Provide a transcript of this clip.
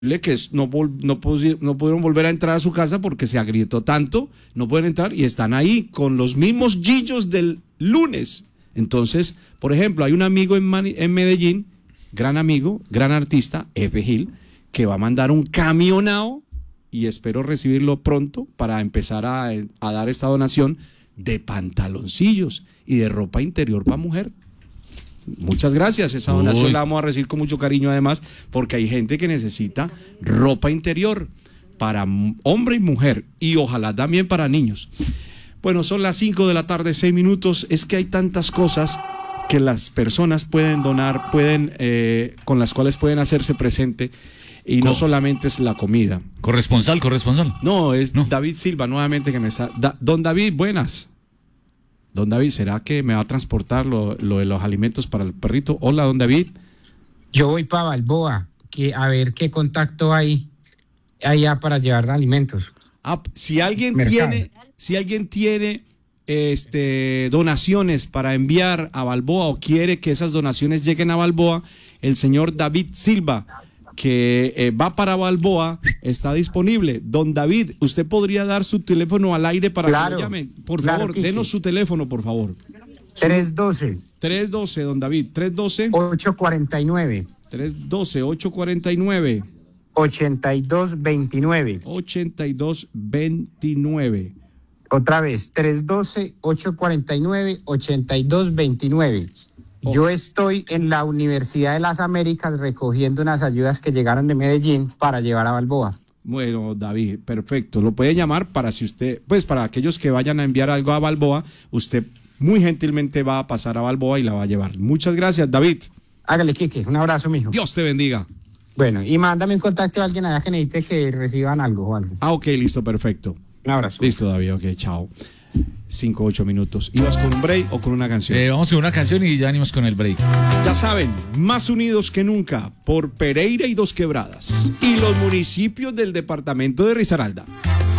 que no pudieron volver a entrar a su casa porque se agrietó tanto, no pueden entrar y están ahí con los mismos gillos del lunes. Entonces, por ejemplo, hay un amigo en Medellín, gran amigo, gran artista, F. Gil, que va a mandar un camionao y espero recibirlo pronto para empezar a dar esta donación de pantaloncillos y de ropa interior para mujer. Muchas gracias, esa donación la vamos a recibir con mucho cariño además, porque hay gente que necesita ropa interior para hombre y mujer y ojalá también para niños. Bueno, son las 5 de la tarde, 6 minutos, es que hay tantas cosas que las personas pueden donar, con las cuales pueden hacerse presente y no solamente es la comida. Corresponsal. No, David Silva nuevamente que me está... Don David, buenas. Don David, ¿será que me va a transportar lo de los alimentos para el perrito? Hola, don David. Yo voy para Balboa, a ver qué contacto hay allá para llevar alimentos. Si alguien tiene donaciones para enviar a Balboa o quiere que esas donaciones lleguen a Balboa, el señor David Silva, que va para Balboa, está disponible. Don David, ¿usted podría dar su teléfono al aire para que lo llamen? Por favor, denos su teléfono, por favor. 312, don David, 849. 312-849. 8229. 8229. Otra vez, 312-849-8229. Yo estoy en la Universidad de las Américas recogiendo unas ayudas que llegaron de Medellín para llevar a Balboa. Bueno, David, perfecto. Lo puede llamar para para aquellos que vayan a enviar algo a Balboa, usted muy gentilmente va a pasar a Balboa y la va a llevar. Muchas gracias, David. Hágale, Quique, un abrazo, mijo. Dios te bendiga. Bueno, y mándame un contacto a alguien allá que necesite que reciban algo o algo. Ok, listo, perfecto. Un abrazo. Listo, David, ok, chao. 5-8 minutos. ¿Ibas con un break o con una canción? Vamos con una canción y ya venimos con el break. Ya saben, más unidos que nunca por Pereira y Dos Quebradas y los municipios del departamento de Risaralda.